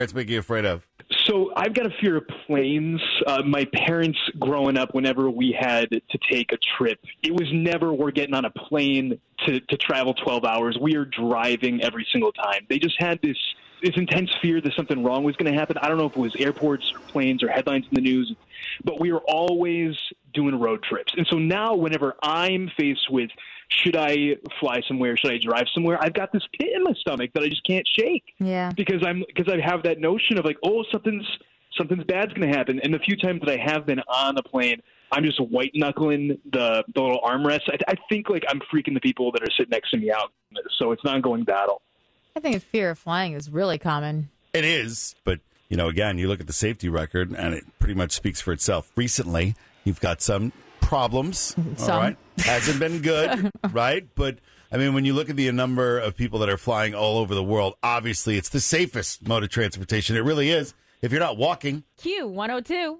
It's making you afraid of. So I've got a fear of planes. My parents growing up, whenever we had to take a trip, it was never we're getting on a plane to travel 12 hours. We are driving every single time. They just had this intense fear that something wrong was going to happen. I don't know if it was airports or planes or headlines in the news, but we were always doing road trips. And so now whenever I'm faced with, should I fly somewhere? Should I drive somewhere? I've got this pit in my stomach that I just can't shake. Yeah. Because I have that notion of like, oh, something's bad's going to happen. And the few times that I have been on a plane, I'm just white knuckling the little armrest. I think like I'm freaking the people that are sitting next to me out. So it's an ongoing battle. I think a fear of flying is really common. It is, but again, you look at the safety record, and it pretty much speaks for itself. Recently, you've got some problems. All right, hasn't been good, right? But I mean, when you look at the number of people that are flying all over the world, obviously it's the safest mode of transportation. It really is. If you're not walking. Q102.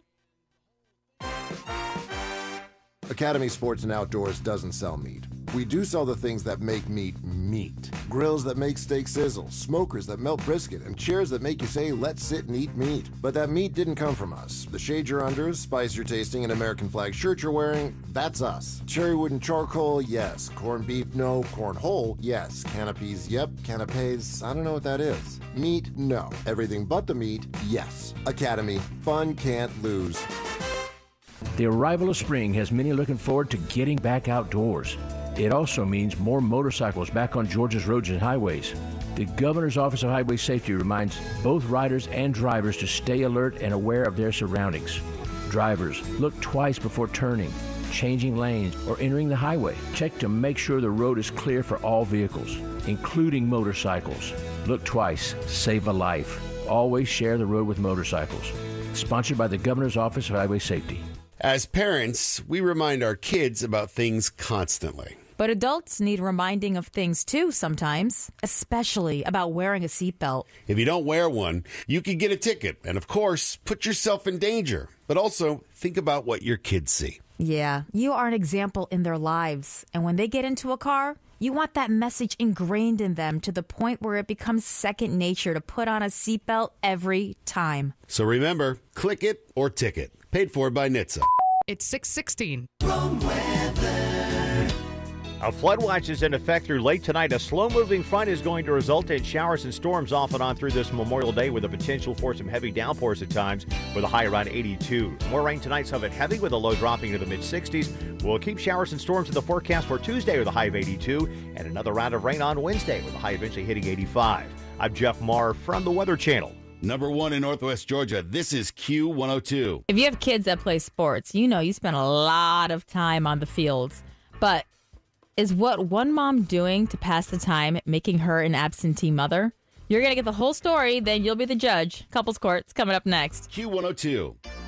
Academy Sports and Outdoors doesn't sell meat. We do sell the things that make meat meat. Grills that make steak sizzle, smokers that melt brisket, and chairs that make you say, let's sit and eat meat. But that meat didn't come from us. The shade you're under, spice you're tasting, and American flag shirt you're wearing, that's us. Cherry wood and charcoal, yes. Corned beef, no. Corn whole, yes. Canopies, yep. Canapes, I don't know what that is. Meat, no. Everything but the meat, yes. Academy, fun can't lose. The arrival of spring has many looking forward to getting back outdoors. It also means more motorcycles back on Georgia's roads and highways. The Governor's Office of Highway Safety reminds both riders and drivers to stay alert and aware of their surroundings. Drivers, look twice before turning, changing lanes, or entering the highway. Check to make sure the road is clear for all vehicles, including motorcycles. Look twice, save a life. Always share the road with motorcycles. Sponsored by the Governor's Office of Highway Safety. As parents, we remind our kids about things constantly. But adults need reminding of things too sometimes, especially about wearing a seatbelt. If you don't wear one, you could get a ticket and, of course, put yourself in danger. But also, think about what your kids see. Yeah, you are an example in their lives. And when they get into a car, you want that message ingrained in them to the point where it becomes second nature to put on a seatbelt every time. So remember, click it or ticket. Paid for by NHTSA. It's 6:16. A flood watch is in effect through late tonight. A slow-moving front is going to result in showers and storms off and on through this Memorial Day with a potential for some heavy downpours at times with a high around 82. More rain tonight, some of it heavy with a low dropping to the mid-60s. We'll keep showers and storms in the forecast for Tuesday with a high of 82 and another round of rain on Wednesday with a high eventually hitting 85. I'm Jeff Marr from the Weather Channel. Number 1 in Northwest Georgia. This is Q102. If you have kids that play sports, you know you spend a lot of time on the fields. But is what one mom doing to pass the time making her an absentee mother? You're going to get the whole story, then you'll be the judge. Couples Court's coming up next. Q102.